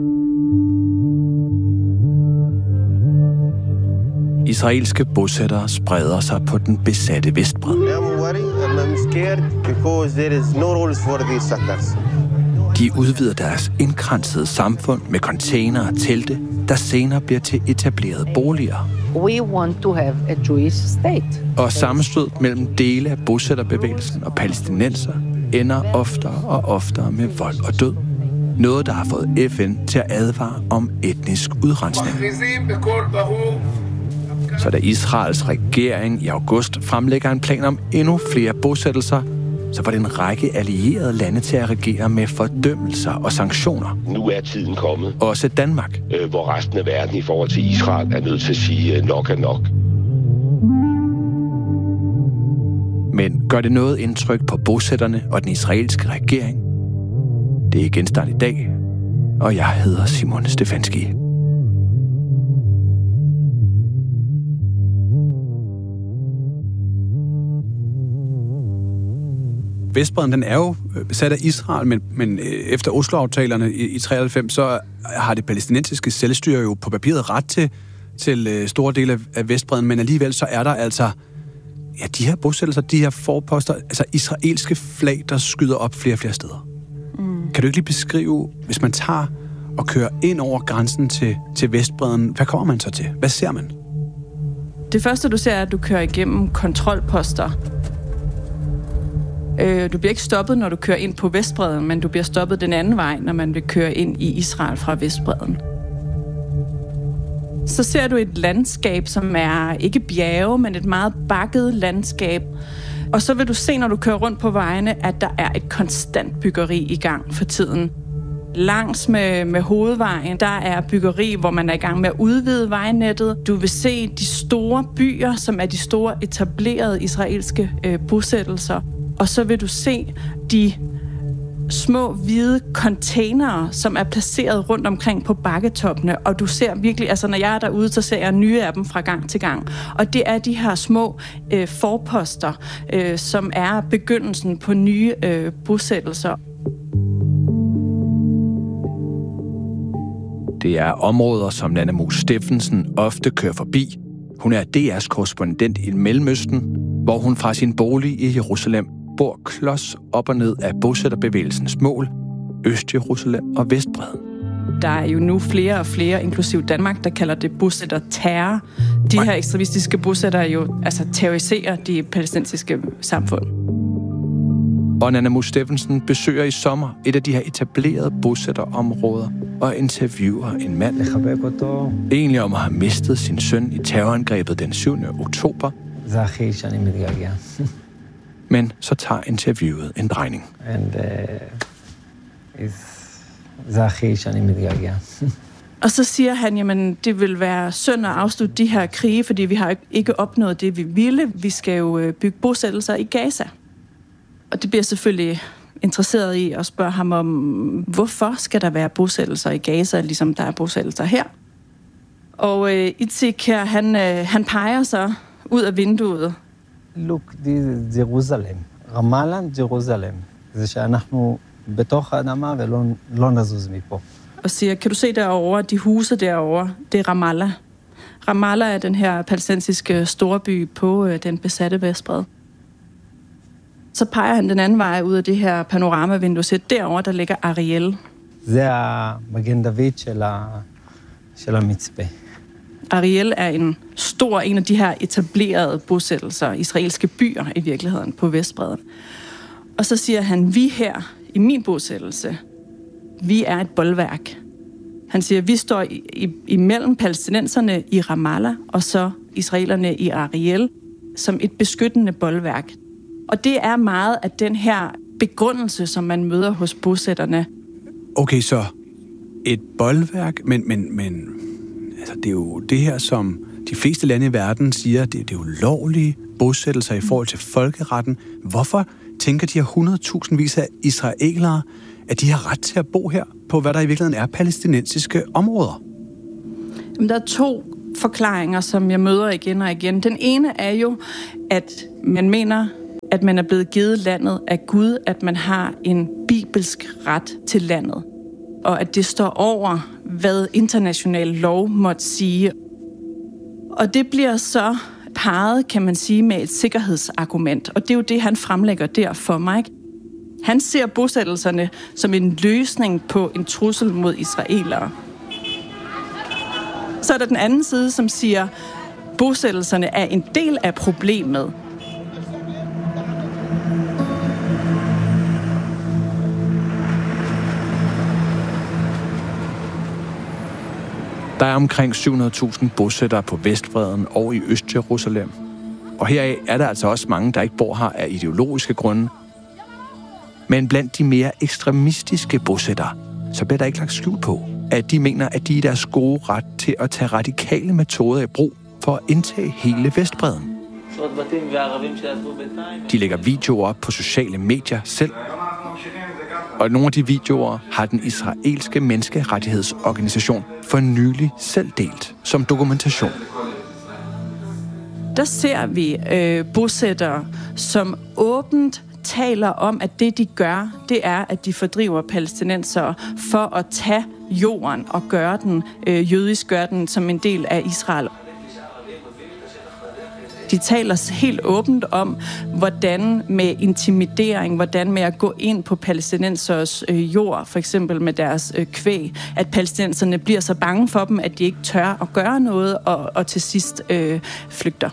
Israelske bosættere spreder sig på den besatte Vestbred. De udvider deres indkransede samfund med containere og telte, der senere bliver til etablerede boliger. We want to have a Jewish state. Og sammenstød mellem dele af bosætterbevægelsen og palæstinenser ender oftere og oftere med vold og død. Noget, der har fået FN til at advare om etnisk udrensning. Så da Israels regering i august fremlægger en plan om endnu flere bosættelser, så var det en række allierede lande til at reagere med fordømmelser og sanktioner. Nu er tiden kommet. Også Danmark. Hvor resten af verden i forhold til Israel er nødt til at sige, nok er nok. Men gør det noget indtryk på bosætterne og den israelske regering? Det er Genstart i dag, og jeg hedder Simon Stefanski. Vestbredden, den er jo besat af Israel, men efter Oslo-aftalerne i 93, så har det palæstinensiske selvstyre jo på papiret ret til store dele af Vestbredden, men alligevel så er der altså de her bosættelser, de her forposter, altså israelske flag, der skyder op flere og flere steder. Kan du ikke lige beskrive, hvis man tager og kører ind over grænsen til Vestbredden, hvad kommer man så til? Hvad ser man? Det første, du ser, er, at du kører igennem kontrolposter. Du bliver ikke stoppet, når du kører ind på Vestbredden, men du bliver stoppet den anden vej, når man vil køre ind i Israel fra Vestbredden. Så ser du et landskab, som er ikke bjerge, men et meget bakket landskab. Og så vil du se, når du kører rundt på vejene, at der er et konstant byggeri i gang for tiden. Langs med hovedvejen, der er byggeri, hvor man er i gang med at udvide vejnettet. Du vil se de store byer, som er de store etablerede israelske bosættelser. Og så vil du se de små hvide containere, som er placeret rundt omkring på bakketoppene. Og du ser virkelig, altså når jeg er derude, så ser jeg nye af dem fra gang til gang. Og det er de her små forposter, som er begyndelsen på nye bosættelser. Det er områder, som Nanna Mos Steffensen ofte kører forbi. Hun er DR's korrespondent i Mellemøsten, hvor hun fra sin bolig i Jerusalem bor klods op og ned af bosætterbevægelsens mål, Øst-Jerusalem og Vestbredden. Der er jo nu flere og flere, inklusiv Danmark, der kalder det bosætterterror. De her ekstremistiske bosættere jo terroriserer de palæstinensiske samfund. Og Nanna Mos Steffensen besøger i sommer et af de her etablerede bosætterområder og interviewer en mand, egentlig om at have mistet sin søn i terrorangrebet den 7. oktober. Men så tager interviewet en drejning. Og så siger han, jamen det vil være synd at afslutte de her krige, fordi vi har ikke opnået det, vi ville. Vi skal jo bygge bosættelser i Gaza. Og det bliver selvfølgelig interesseret i at spørge ham om, hvorfor skal der være bosættelser i Gaza, ligesom der er bosættelser her. Og Itzik her, han peger så ud af vinduet. Look, this is Jerusalem. Ramallah, Jerusalem. זה שאנחנו בתוך האדמה ולא נזוז מפה. Og siger, kan du se derovre, de huse derovre, det er Ramallah. Ramallah er den her palæstinensiske storby på den besatte Vestbred. Så peger han den anden vej ud af det her panoramavindue, så derovre, der ligger Ariel. זה המגן דוד של המצפה. Ariel er en af de her etablerede bosættelser, israelske byer i virkeligheden på Vestbredden. Og så siger han, vi her i min bosættelse, vi er et bolværk. Han siger, vi står imellem palæstinenserne i Ramallah og så israelerne i Ariel som et beskyttende bolværk. Og det er meget af den her begrundelse, som man møder hos bosætterne. Okay, så et bolværk, men altså, det er jo det her, som de fleste lande i verden siger, det er ulovlige bosættelser i forhold til folkeretten. Hvorfor tænker de her 100.000 af israelere, at de har ret til at bo her på, hvad der i virkeligheden er palæstinensiske områder? Jamen, der er 2 forklaringer, som jeg møder igen og igen. Den ene er jo, at man mener, at man er blevet givet landet af Gud, at man har en bibelsk ret til landet, og at det står over, hvad international lov måtte sige. Og det bliver så parret, kan man sige, med et sikkerhedsargument, og det er jo det, han fremlægger der for mig. Han ser bosættelserne som en løsning på en trussel mod israelere. Så er der den anden side, som siger, at bosættelserne er en del af problemet. Der er omkring 700.000 bosættere på Vestbredden og i Øst-Jerusalem. Og heraf er der altså også mange, der ikke bor her af ideologiske grunde. Men blandt de mere ekstremistiske bosættere, så bliver der ikke lagt skjul på, at de mener, at de er i deres gode ret til at tage radikale metoder i brug for at indtage hele Vestbredden. De lægger videoer op på sociale medier selv. Og nogle af de videoer har den israelske menneskerettighedsorganisation for nylig selv delt som dokumentation. Der ser vi bosættere, som åbent taler om, at det de gør, det er, at de fordriver palæstinensere for at tage jorden og gøre den jødisk, gøre den som en del af Israel. De taler helt åbent om, hvordan med intimidering, hvordan med at gå ind på palæstinensers jord, for eksempel med deres kvæg, at palæstinenserne bliver så bange for dem, at de ikke tør at gøre noget, og til sidst flygter.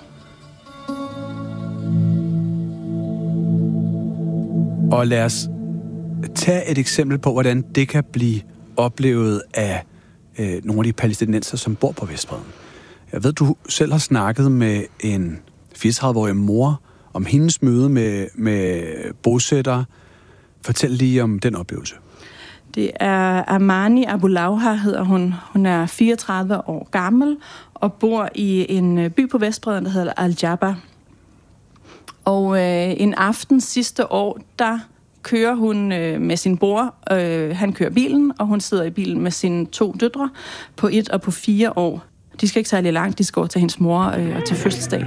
Og lad os tage et eksempel på, hvordan det kan blive oplevet af nogle af de palæstinenser, som bor på Vestbredden. Jeg ved, du selv har snakket med en 34-årig mor om hendes møde med bosættere. Fortæl lige om den oplevelse. Det er Amani Abulauha, hedder hun. Hun er 34 år gammel og bor i en by på Vestbredden, der hedder Al-Jabba. Og en aften sidste år, der kører hun med sin bror. Han kører bilen, og hun sidder i bilen med sine 2 døtre på 1 og på 4 år. De skal ikke særlig langt, de skal over til hendes mor og til fødselsdag.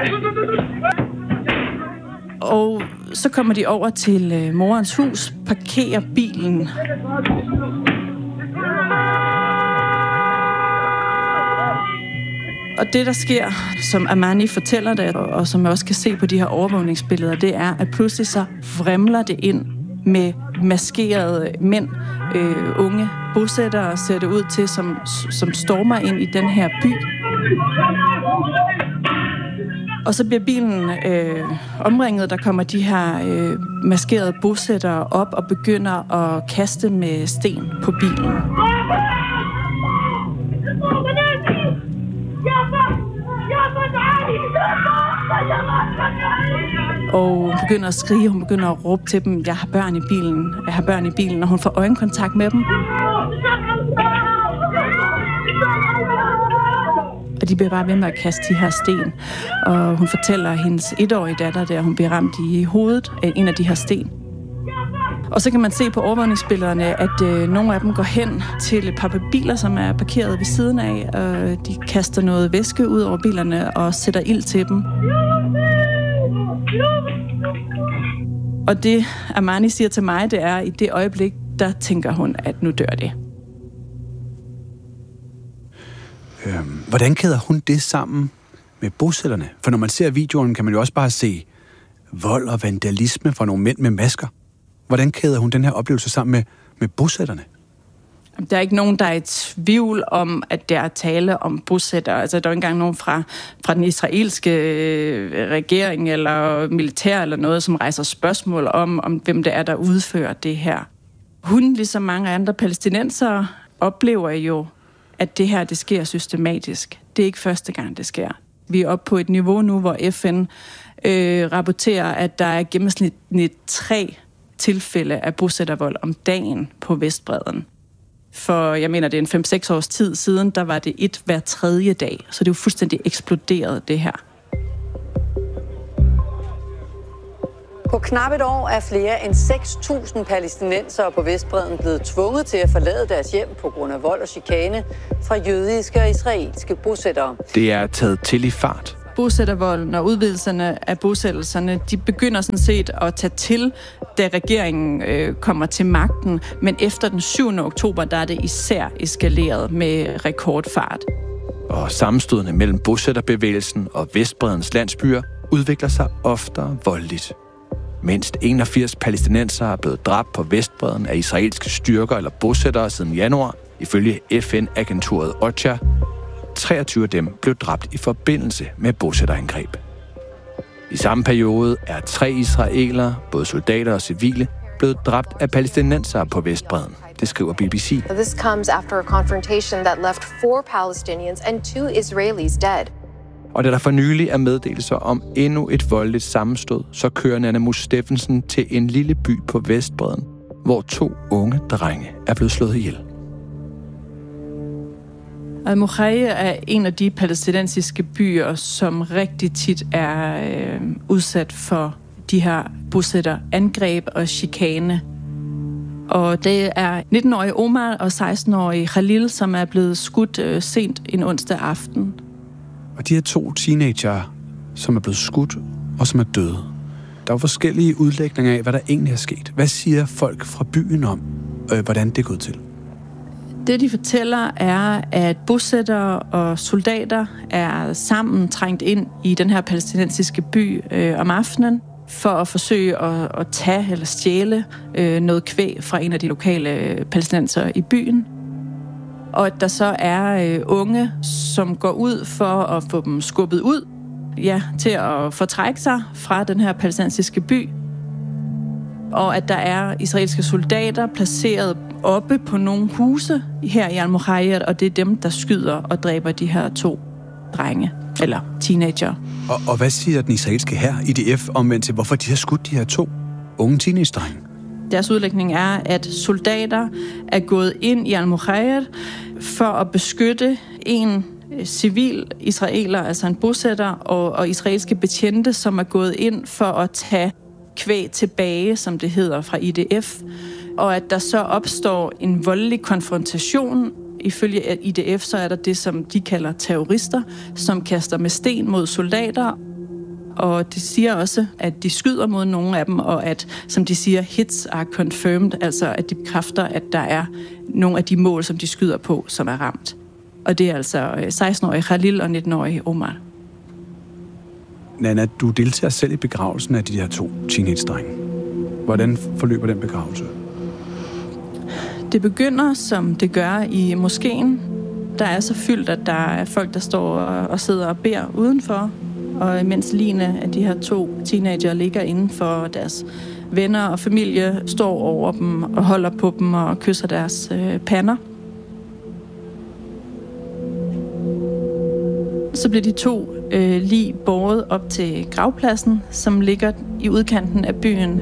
Og så kommer de over til morens hus, parkerer bilen. Og det, der sker, som Amani fortæller det, og som jeg også kan se på de her overvågningsbilleder, det er, at pludselig så vrimler det ind med maskerede mænd, unge bosættere, ser det ud til, som stormer ind i den her by. Og så bliver bilen omringet, der kommer de her maskerede bosættere op og begynder at kaste med sten på bilen. Og hun begynder at skrige, hun begynder at råbe til dem, jeg har børn i bilen, og hun får øjenkontakt med dem. Og de bliver bare ved med at kaste de her sten. Og hun fortæller hendes 1-årige datter, der hun bliver ramt i hovedet af en af de her sten. Og så kan man se på overvågningsbillederne, at nogle af dem går hen til et par biler, som er parkeret ved siden af, og de kaster noget væske ud over bilerne og sætter ild til dem. Og det, Amani siger til mig, det er, i det øjeblik, der tænker hun, at nu dør det. Hvordan kæder hun det sammen med bosætterne? For når man ser videoen, kan man jo også bare se vold og vandalisme fra nogle mænd med masker. Hvordan kæder hun den her oplevelse sammen med bosætterne? Der er ikke nogen, der er i tvivl om, at der er tale om bosættere. Altså, der er ikke engang nogen fra den israelske regering eller militær eller noget, som rejser spørgsmål om hvem det er, der udfører det her. Hun, ligesom mange andre palæstinensere, oplever jo, at det her, det sker systematisk. Det er ikke første gang, det sker. Vi er oppe på et niveau nu, hvor FN rapporterer, at der er gennemsnitligt 3 tilfælde af bosættervold om dagen på Vestbredden. For jeg mener, det er en 5-6 års tid siden, der var det 1 hver 3. dag. Så det er jo fuldstændig eksploderet, det her. På knap et år er flere end 6.000 palæstinensere på Vestbredden blevet tvunget til at forlade deres hjem på grund af vold og chikane fra jødiske og israelske bosættere. Det er taget til i fart. Bosættervolden og udvidelserne af bosættelserne, de begynder sådan set at tage til, da regeringen kommer til magten. Men efter den 7. oktober, der er det især eskaleret med rekordfart. Og sammenstødene mellem bosætterbevægelsen og Vestbreddens landsbyer udvikler sig oftere voldeligt. Mindst 81 palæstinensere er blevet dræbt på Vestbredden af israelske styrker eller bosættere siden januar, ifølge FN-agenturet OCHA. 23 af dem blev dræbt i forbindelse med bosætterangreb. I samme periode er 3 israelere, både soldater og civile, blevet dræbt af palæstinensere på Vestbredden. Det skriver BBC. This comes after a confrontation that left 4 Palestinians and 2 Israelis dead. Og da der for nylig er meddelelser om endnu et voldeligt sammenstød, så kører Nanamush Steffensen til en lille by på Vestbredden, hvor 2 unge drenge er blevet slået ihjel. Al-Mukhayr er en af de palæstinensiske byer, som rigtig tit er udsat for de her bosætterangreb og chikane. Og det er 19-årige Omar og 16-årige Khalil, som er blevet skudt sent en onsdag aften. Og de her 2 teenager, som er blevet skudt og som er døde. Der er jo forskellige udlægninger af, hvad der egentlig er sket. Hvad siger folk fra byen om, hvordan det er gået til? Det, de fortæller, er, at bosættere og soldater er sammen trængt ind i den her palæstinensiske by om aftenen for at forsøge at tage eller stjæle noget kvæg fra en af de lokale palæstinensere i byen. Og at der så er unge, som går ud for at få dem skubbet ud, til at fortrække sig fra den her palæstinensiske by. Og at der er israelske soldater placeret oppe på nogle huse her i Al-Mukhayr, og det er dem, der skyder og dræber de her 2 drenge, eller teenager. Og hvad siger den israelske hær, IDF, omvendt til, hvorfor de har skudt de her 2 unge teenage-drenge? Deres udlægning er, at soldater er gået ind i Al-Mukhayr for at beskytte en civil israeler, altså en bosætter, og israelske betjente, som er gået ind for at tage kvæg tilbage, som det hedder, fra IDF, og at der så opstår en voldelig konfrontation. Ifølge IDF, så er der det, som de kalder terrorister, som kaster med sten mod soldater, og det siger også, at de skyder mod nogle af dem, og at, som de siger, hits are confirmed, altså at de bekræfter, at der er nogle af de mål, som de skyder på, som er ramt. Og det er altså 16-årige Khalil og 19-årige Omar. Nana, du deltager selv i begravelsen af de her 2 teenage-drenge. Hvordan forløber den begravelse? Det begynder, som det gør i moskeen. Der er så fyldt, at der er folk, der står og sidder og beder udenfor. Og mens ligene af de her 2 teenager ligger inden for, deres venner og familie står over dem og holder på dem og kysser deres pander. Så bliver de 2 lig båret op til gravpladsen, som ligger i udkanten af byen.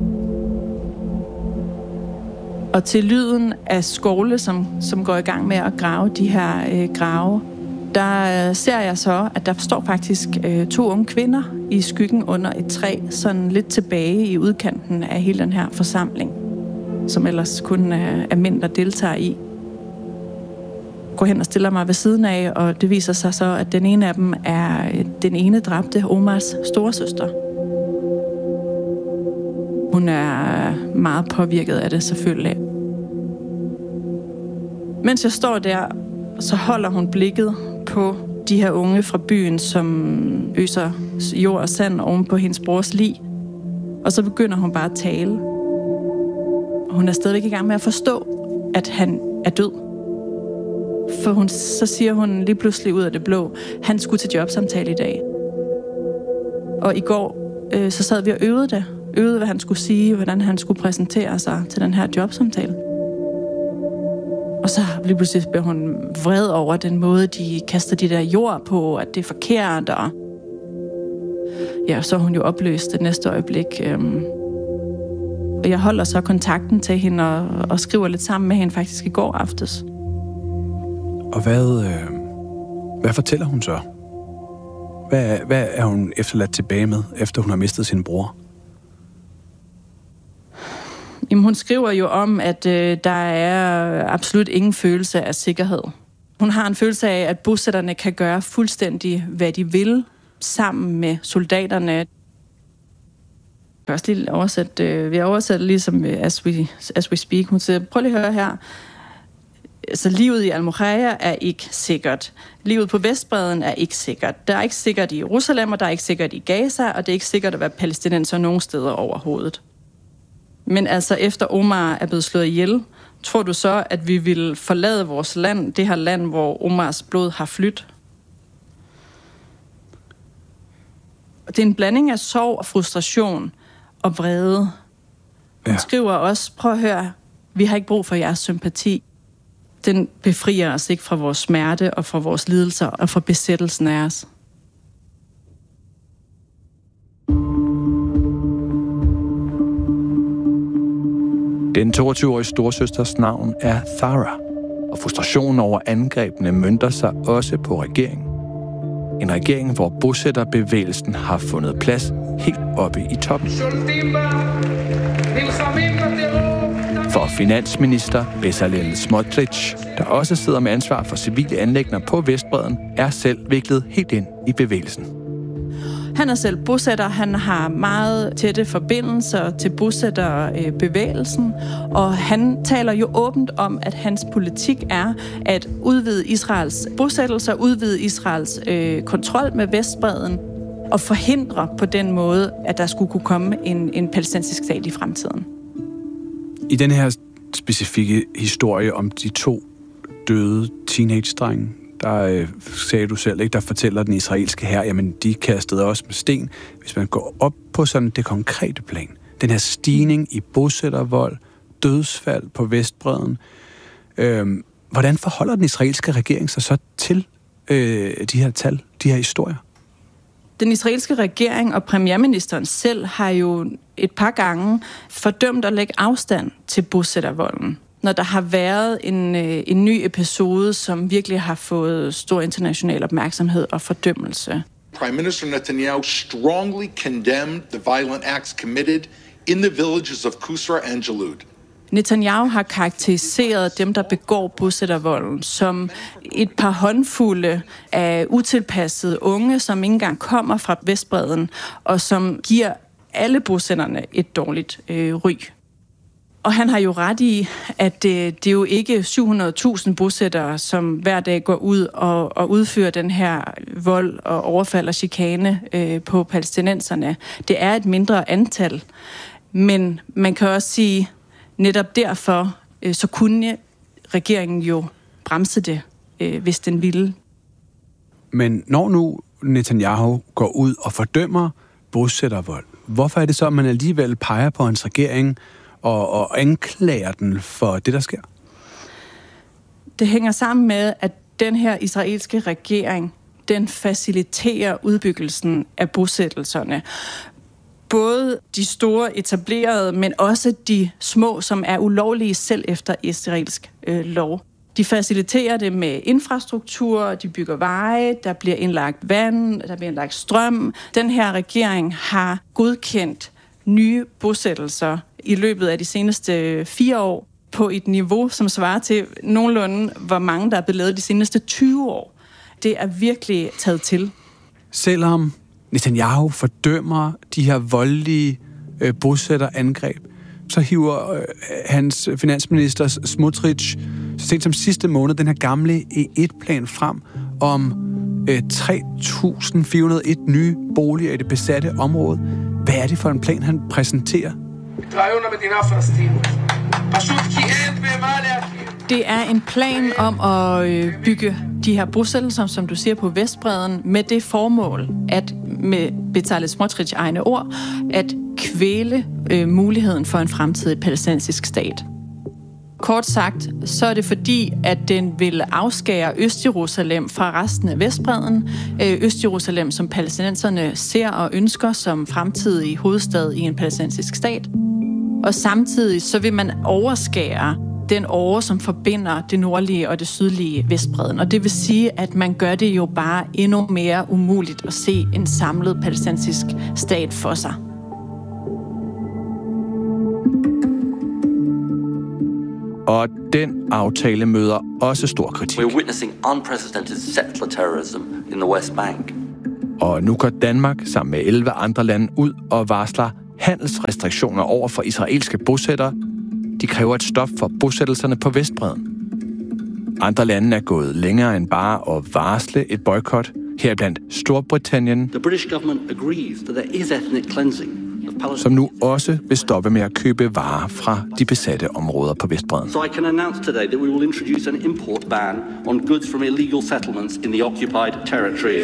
Og til lyden af skovle, som går i gang med at grave de her grave, der ser jeg så, at der står faktisk 2 unge kvinder i skyggen under et træ, sådan lidt tilbage i udkanten af hele den her forsamling, som ellers kun er mænd, der deltager i. Jeg går hen og stiller mig ved siden af, og det viser sig så, at den ene af dem er den ene dræbte Omars storesøster. Hun er meget påvirket af det, selvfølgelig. Mens jeg står der, så holder hun blikket på de her unge fra byen, som øser jord og sand oven på hendes brors lig. Og så begynder hun bare at tale. Og hun er stadigvæk i gang med at forstå, at han er død. For så siger hun lige pludselig ud af det blå, han skulle til jobsamtale i dag. Og i går, så sad vi og øvede, hvad han skulle sige, hvordan han skulle præsentere sig til den her jobsamtale. Og så lige pludselig bliver hun vred over den måde, de kaster de der jord på, at det er forkert. Og ja, så er hun jo opløst det næste øjeblik. Jeg holder så kontakten til hende og skriver lidt sammen med hende faktisk i går aftes. Og hvad fortæller hun så? Hvad er hun efterladt tilbage med, efter hun har mistet sin bror? Jamen, hun skriver jo om, at der er absolut ingen følelse af sikkerhed. Hun har en følelse af, at bosætterne kan gøre fuldstændig, hvad de vil, sammen med soldaterne. Jeg kan også lige oversætte, vi har oversat ligesom as we speak. Hun siger, prøv lige at høre her. Altså, livet i Al-Mukhaya er ikke sikkert. Livet på Vestbredden er ikke sikkert. Der er ikke sikkert i Jerusalem, og der er ikke sikkert i Gaza, og det er ikke sikkert at være palæstinenser nogen steder overhovedet. Men altså, efter Omar er blevet slået ihjel, tror du så, at vi vil forlade vores land, det her land, hvor Omars blod har flydt? Det er en blanding af sorg og frustration og vrede. Hun skriver også, prøv at høre, vi har ikke brug for jeres sympati. Den befrier os ikke fra vores smerte og fra vores lidelser og fra besættelsen af os. Den 22-årige storsøsters navn er Thara, og frustrationen over angrebene mønter sig også på regeringen. En regering, hvor bosætterbevægelsen har fundet plads helt oppe i toppen. For finansminister Bezalel Smotrich, der også sidder med ansvar for civile anliggender på Vestbredden, er selv viklet helt ind i bevægelsen. Han er selv bosætter, han har meget tætte forbindelser til bosætterbevægelsen, og han taler jo åbent om, at hans politik er at udvide Israels bosættelser, udvide Israels kontrol med Vestbredden, og forhindre på den måde, at der skulle kunne komme en palæstinensisk stat i fremtiden. I den her specifikke historie om de 2 døde teenage-drenge, der sagde du selv, ikke, der fortæller den israelske hær, jamen de kastede også med sten. Hvis man går op på sådan det konkrete plan, den her stigning i bosættervold, dødsfald på Vestbredden, hvordan forholder den israelske regering sig så til de her tal, de her historier? Den israelske regering og premierministeren selv har jo et par gange fordømt at lægge afstand til bosættervolden. Når der har været en ny episode, som virkelig har fået stor international opmærksomhed og fordømmelse. Prime Minister Netanyahu strongly condemned the violent acts committed in the villages of Kusra and Jalud. Netanyahu har karakteriseret dem, der begår bosættervolden, som et par håndfulde af utilpassede unge, som ikke engang kommer fra Vestbredden, og som giver alle bosætterne et dårligt ry. Og han har jo ret i, at det er jo ikke 700.000 bosættere, som hver dag går ud og udfører den her vold og overfald og chikane på palæstinenserne. Det er et mindre antal, men man kan også sige, netop derfor, så kunne regeringen jo bremse det, hvis den ville. Men når nu Netanyahu går ud og fordømmer bosættervold, hvorfor er det så, at man alligevel peger på hans regering og anklager den for det, der sker? Det hænger sammen med, at den her israelske regering, den faciliterer udbyggelsen af bosættelserne. Både de store etablerede, men også de små, som er ulovlige selv efter israelsk lov. De faciliterer det med infrastruktur, de bygger veje, der bliver indlagt vand, der bliver indlagt strøm. Den her regering har godkendt nye bosættelser i løbet af de seneste 4 år på et niveau, som svarer til nogenlunde, hvor mange der er blevet lavet de seneste 20 år. Det er virkelig taget til. Selvom Netanyahu fordømmer de her voldelige bosætterangreb, så hiver hans finansminister Smotrich så sent som sidste måned den her gamle E1-plan frem om 3.401 nye boliger i det besatte område. Hvad er det for en plan, han præsenterer? Det er en plan om at bygge de her bosættelser, som du siger, på Vestbredden, med det formål, at med Bezalel Smotrich egne ord, at kvæle muligheden for en fremtidig palæstinensisk stat. Kort sagt, så er det fordi, at den vil afskære Østjerusalem fra resten af Vestbredden. Østjerusalem, som palæstinenserne ser og ønsker som fremtidig hovedstad i en palæstinensisk stat. Og samtidig så vil man overskære den åre, som forbinder det nordlige og det sydlige Vestbredden. Og det vil sige, at man gør det jo bare endnu mere umuligt at se en samlet palæstinensisk stat for sig. Og den aftale møder også stor kritik. We're witnessing unprecedented settler terrorism in the West Bank. Og nu går Danmark sammen med 11 andre lande ud og varsler handelsrestriktioner over for israelske bosættere. De kræver et stop for bosættelserne på Vestbredden. Andre lande er gået længere end bare at varsle et boykot. Heriblandt Storbritannien, The British government agrees that there is ethnic cleansing of Palestine. som nu også vil stoppe med at købe varer fra de besatte områder på Vestbredden. So I can announce today that we will introduce an import ban on goods from illegal settlements in the occupied territories.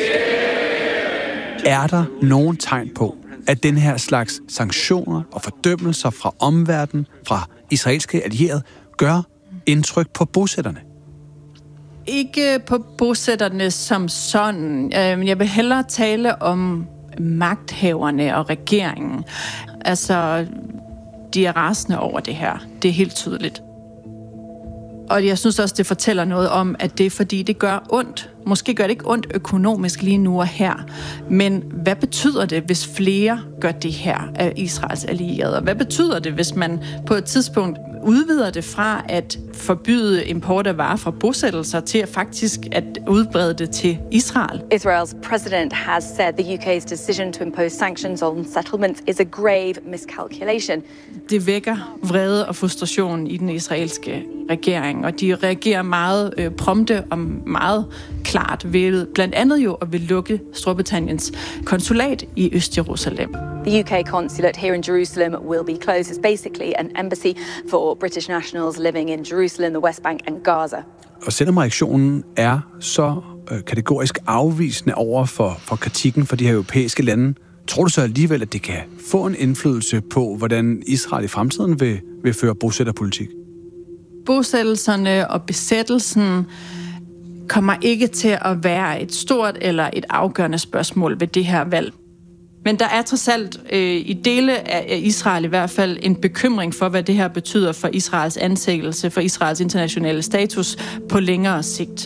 Er der nogen tegn på, at den her slags sanktioner og fordømmelser fra omverdenen, fra israelske allierede, gør indtryk på bosætterne? Ikke på bosætterne som sådan. Jeg vil hellere tale om magthaverne og regeringen. Altså, de er rasende over det her. Det er helt tydeligt. Og jeg synes også, det fortæller noget om, at det er fordi, det gør ondt. Måske gør det ikke ondt økonomisk lige nu og her. Men hvad betyder det, hvis flere gør det her af Israels allierede? Hvad betyder det, hvis man på et tidspunkt udvider det fra at forbyde import af varer fra bosættelser til at faktisk at udbrede det til Israel? Israel's president has said the UK's decision to impose sanctions on settlements is a grave miscalculation. Det vækker vrede og frustration i den israelske regering, og de reagerer meget prompte og meget klart ved blandt andet jo at vil lukke Storbritanniens konsulat i Østjerusalem. The UK consulate here in Jerusalem will be closed. It's basically an embassy for British nationals living in Jerusalem, the West Bank and Gaza. Og selvom reaktionen er så kategorisk afvisende over for kritikken fra de her europæiske lande, tror du så alligevel, at det kan få en indflydelse på, hvordan Israel i fremtiden vil føre bosætterpolitik? Bosættelserne og besættelsen kommer ikke til at være et stort eller et afgørende spørgsmål ved det her valg. Men der er trods alt i dele af Israel i hvert fald en bekymring for, hvad det her betyder for Israels anseelse, for Israels internationale status på længere sigt.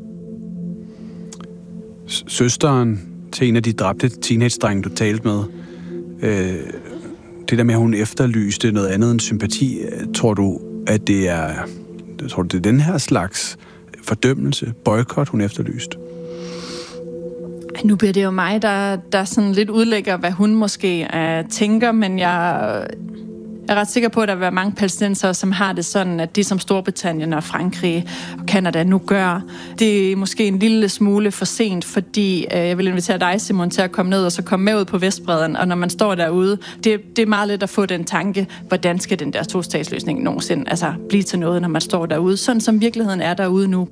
Søsteren til en af de dræbte teenage-drenge, du talte med, det der med, at hun efterlyste noget andet end sympati, tror du, at det er den her slags fordømmelse, boykot, hun efterlyste? Nu bliver det jo mig, der sådan lidt udlægger, hvad hun måske tænker, men jeg er ret sikker på, at der vil være mange palæstinensere, som har det sådan, at det som Storbritannien og Frankrig og Canada nu gør, det er måske en lille smule for sent, fordi jeg vil invitere dig, Simon, til at komme ned og så komme med ud på Vestbredden, og når man står derude, det er meget let at få den tanke, hvordan skal den der tostatsløsning nogensinde blive til noget, når man står derude, sådan som virkeligheden er derude nu.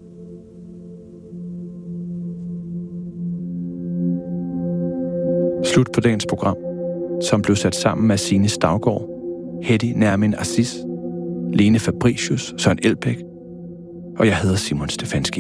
Slut på dagens program, som blev sat sammen af Signe Stavgaard, Hedi Nermin Aziz, Lene Fabricius, Søren Elbæk, og jeg hedder Simon Stefanski.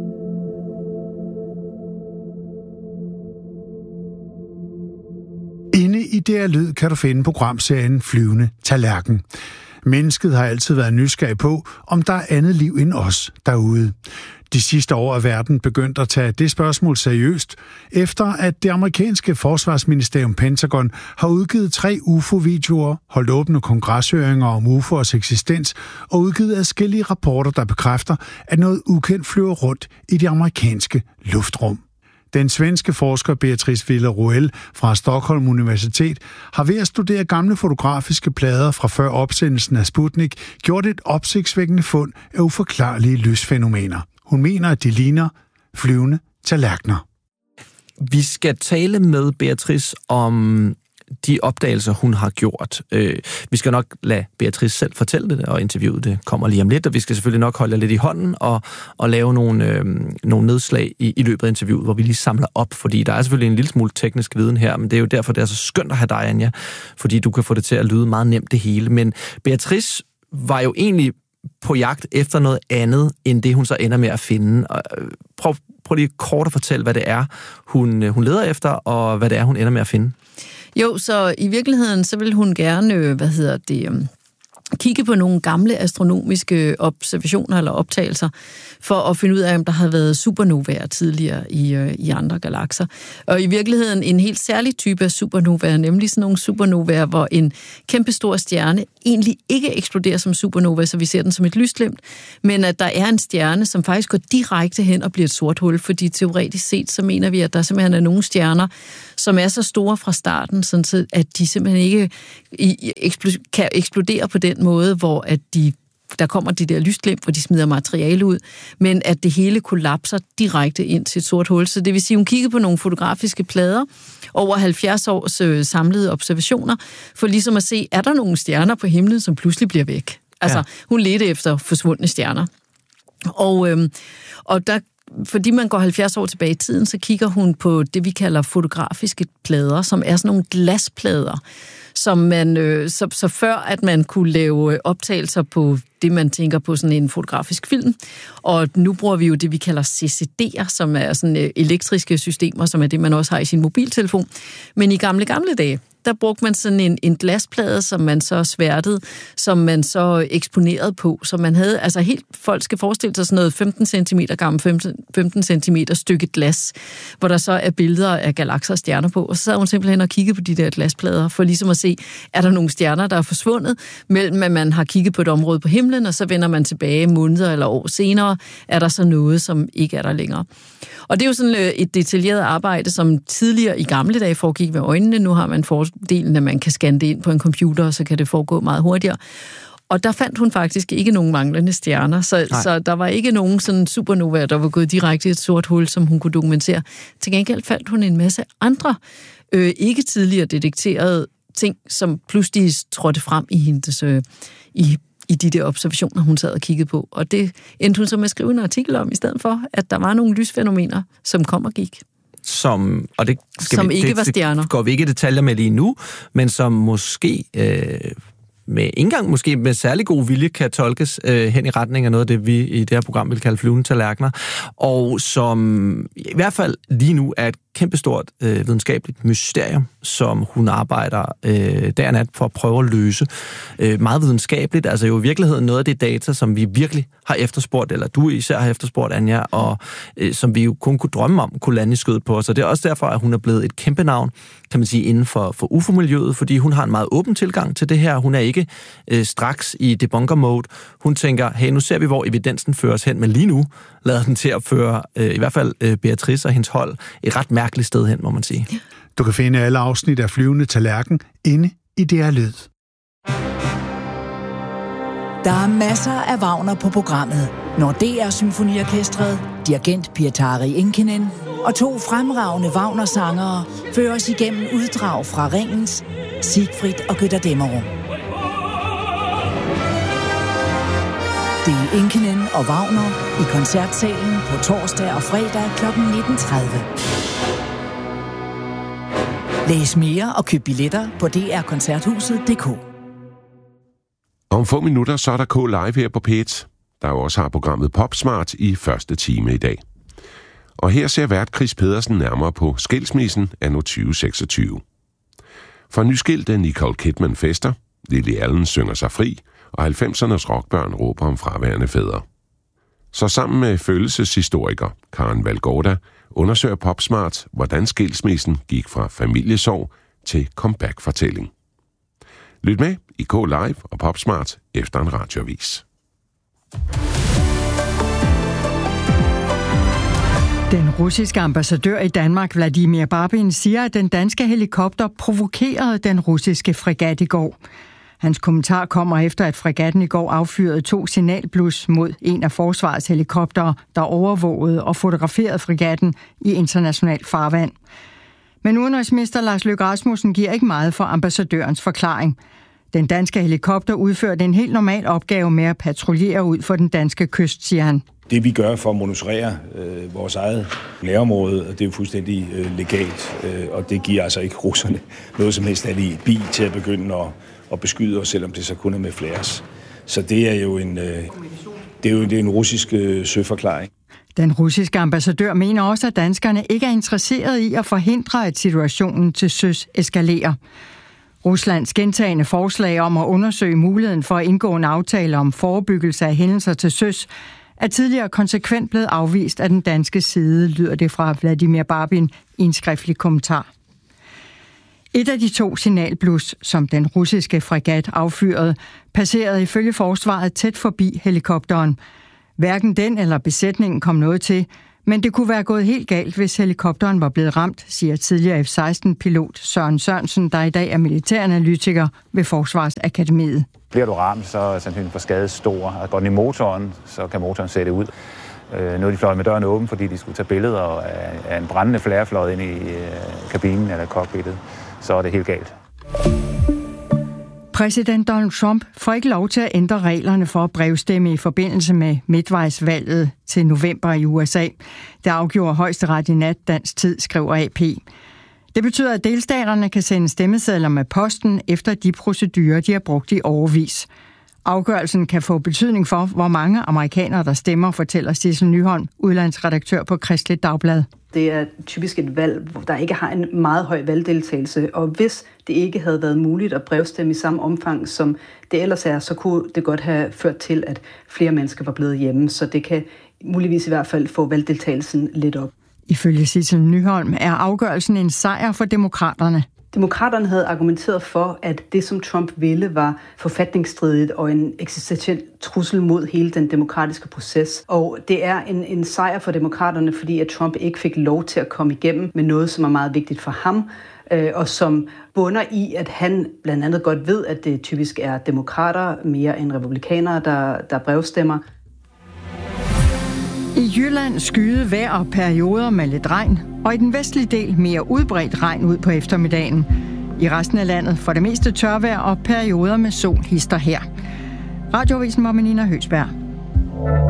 Inde i DR Lyd kan du finde programserien Flyvende Tallerken. Mennesket har altid været nysgerrig på, om der er andet liv end os derude. De sidste år er verden begyndt at tage det spørgsmål seriøst, efter at det amerikanske forsvarsministerium Pentagon har udgivet 3 UFO-videoer, holdt åbne kongreshøringer om UFO'ers eksistens og udgivet adskillige rapporter, der bekræfter, at noget ukendt flyver rundt i det amerikanske luftrum. Den svenske forsker Beatrice Villarroel fra Stockholm Universitet har ved at studere gamle fotografiske plader fra før opsendelsen af Sputnik gjort et opsigtsvækkende fund af uforklarlige lysfænomener. Hun mener, at de ligner flyvende tallerkener. Vi skal tale med Beatrice om de opdagelser, hun har gjort. Vi skal nok lade Beatrice selv fortælle det, og interviewet det kommer lige om lidt, og vi skal selvfølgelig nok holde jer lidt i hånden og lave nogle nedslag i løbet af interviewet, hvor vi lige samler op, fordi der er selvfølgelig en lille smule teknisk viden her, men det er jo derfor, det er så skønt at have dig, Anja, fordi du kan få det til at lyde meget nemt det hele. Men Beatrice var jo egentlig på jagt efter noget andet, end det hun så ender med at finde. Prøv lige kort at fortælle, hvad det er, hun leder efter, og hvad det er, hun ender med at finde. Jo, så i virkeligheden, så vil hun gerne, kigge på nogle gamle astronomiske observationer eller optagelser, for at finde ud af, om der har været supernovaer tidligere i andre galakser. Og i virkeligheden en helt særlig type af supernovaer, nemlig sådan nogle supernovaer, hvor en kæmpestor stjerne egentlig ikke eksploderer som supernova, så vi ser den som et lysglimt, men at der er en stjerne, som faktisk går direkte hen og bliver et sort hul, fordi teoretisk set, så mener vi, at der simpelthen er nogle stjerner, som er så store fra starten, sådan at de simpelthen ikke kan eksplodere på den måde, hvor at der kommer de der lysglimt, hvor de smider materiale ud, men at det hele kollapser direkte ind til et sort hul. Så det vil sige, at hun kiggede på nogle fotografiske plader over 70 års samlede observationer, for ligesom at se, er der nogle stjerner på himlen, som pludselig bliver væk? Altså, hun ledte efter forsvundne stjerner. Og der, fordi man går 70 år tilbage i tiden, så kigger hun på det, vi kalder fotografiske plader, som er sådan nogle glasplader, som man, så før at man kunne lave optagelser på det, man tænker på sådan en fotografisk film. Og nu bruger vi jo det, vi kalder CCD'er, som er sådan elektriske systemer, som er det, man også har i sin mobiltelefon. Men i gamle dage, der brugte man sådan en glasplade, som man så sværtede, som man så eksponerede på. Så man havde, altså helt, folk skal forestille sig sådan noget 15 cm gammel, 15 cm stykke glas, hvor der så er billeder af galakser og stjerner på. Og så sad hun simpelthen og kiggede på de der glasplader, for ligesom at se, er der nogle stjerner, der er forsvundet, mellem at man har kigget på et område på himlen, og så vender man tilbage måneder eller år senere, er der så noget, som ikke er der længere. Og det er jo sådan et detaljeret arbejde, som tidligere i gamle dage foregik med øjnene. Nu har man fordelen, at man kan scanne det ind på en computer, og så kan det foregå meget hurtigere. Og der fandt hun faktisk ikke nogen manglende stjerner, så der var ikke nogen sådan supernovaer, der var gået direkte i et sort hul, som hun kunne dokumentere. Til gengæld fandt hun en masse andre ikke tidligere detekterede ting, som pludselig trådte frem i hendes i de der observationer, hun sad og kiggede på. Og det endte hun så med at skrive en artikel om, i stedet for, at der var nogle lysfænomener, som kom og gik. Som ikke var stjerner. Det går vi ikke i detaljer med lige nu, men som måske med særlig god vilje kan tolkes hen i retning af noget af det, vi i det her program vil kalde flyvende tallerkener, og som i hvert fald lige nu er et kæmpestort videnskabeligt mysterium, som hun arbejder dag og nat for at prøve at løse. Meget videnskabeligt, altså jo i virkeligheden noget af det data, som vi virkelig har efterspurgt, eller du især har efterspurgt, Anja, og som vi jo kun kunne drømme om, kunne lande i skødet på os. Og det er også derfor, at hun er blevet et kæmpe navn, kan man sige, inden for UFO-miljøet, fordi hun har en meget åben tilgang til det her. Hun er ikke straks i debunker-mode. Hun tænker, hey, nu ser vi, hvor evidensen fører os hen, men lige nu lader den til at føre, i hvert fald Beatrice og hendes hold, et ret mærkeligt sted hen, må man sige. Du kan finde alle afsnit af Flyvende Tallerken inde i DR Lyd. Der er masser af Wagner på programmet, når DR Symfoniorkestret, dirigent Pietari Inkinen og 2 fremragende Wagner-sangere fører os igennem uddrag fra Ringens, Siegfried og Götterdämmerung. Det er Inkinen og Wagner i koncertsalen på torsdag og fredag kl. 19.30. Læs mere og køb billetter på drkoncerthuset.dk. Om få minutter, så er der K-Live her på P1, der jo også har programmet PopSmart i første time i dag. Og her ser vært Chris Pedersen nærmere på skilsmissen anno 2026. For nyskilte Nicole Kidman fester, Lily Allen synger sig fri, og 90'ernes rockbørn råber om fraværende fædre. Så sammen med følelseshistoriker Karen Valgorda undersøger PopSmart, hvordan skilsmissen gik fra familiesorg til comeback-fortælling. Lyt med i K-Live og PopSmart efter en radioavis. Den russiske ambassadør i Danmark, Vladimir Barbin, siger, at den danske helikopter provokerede den russiske fregat i går. Hans kommentar kommer efter, at fregatten i går affyrede 2 signalblus mod en af forsvarets helikoptere, der overvågede og fotograferede fregatten i international farvand. Men udenrigsminister Lars Løkke Rasmussen giver ikke meget for ambassadørens forklaring. Den danske helikopter udførte en helt normal opgave med at patruljere ud for den danske kyst, siger han. Det vi gør for at monitorere vores eget nærområde, det er jo fuldstændig legalt, og det giver altså ikke russerne noget som helst alibi til at begynde at beskyde os, selvom det så kun er med flares. Så det er jo en russisk søforklaring. Den russiske ambassadør mener også, at danskerne ikke er interesseret i at forhindre, at situationen til søs eskalerer. Ruslands gentagne forslag om at undersøge muligheden for at indgå en aftale om forebyggelse af hændelser til søs er tidligere konsekvent blevet afvist af den danske side, lyder det fra Vladimir Barbin i en skriftlig kommentar. Et af de 2 signalblus, som den russiske fregat affyrede, passerede ifølge forsvaret tæt forbi helikopteren. Hverken den eller besætningen kom noget til, men det kunne være gået helt galt, hvis helikopteren var blevet ramt, siger tidligere F-16-pilot Søren Sørensen, der i dag er militæranalytiker ved Forsvarsakademiet. Bliver du ramt, så er sandsynligheden for skade stor. Går den i motoren, så kan motoren sætte ud. Nu er de fløjet med døren åben, fordi de skulle tage billeder af en brændende flare fløjet ind i kabinen eller cockpittet. Så er det helt galt. Præsident Donald Trump får ikke lov til at ændre reglerne for at brevstemme i forbindelse med midtvejsvalget til november i USA. Det afgjorde Højesteret i nat dansk tid, skriver AP. Det betyder, at delstaterne kan sende stemmesedler med posten efter de procedurer, de har brugt i årevis. Afgørelsen kan få betydning for, hvor mange amerikanere, der stemmer, fortæller Sissel Nyholm, udlandsredaktør på Kristeligt Dagblad. Det er typisk et valg, hvor der ikke har en meget høj valgdeltagelse, og hvis det ikke havde været muligt at brevstemme i samme omfang, som det ellers er, så kunne det godt have ført til, at flere mennesker var blevet hjemme, så det kan muligvis i hvert fald få valgdeltagelsen lidt op. Ifølge Sissel Nyholm er afgørelsen en sejr for demokraterne. Demokraterne havde argumenteret for, at det, som Trump ville, var forfatningsstridigt og en eksistentiel trussel mod hele den demokratiske proces. Og det er en sejr for demokraterne, fordi at Trump ikke fik lov til at komme igennem med noget, som er meget vigtigt for ham, og som bunder i, at han blandt andet godt ved, at det typisk er demokrater mere end republikanere, der brevstemmer. I Jylland skyede vejr og perioder med lidt regn, og i den vestlige del mere udbredt regn ud på eftermiddagen. I resten af landet for det meste tørvejr og perioder med sol hister her. Radioavisen var med Nina Høgsberg.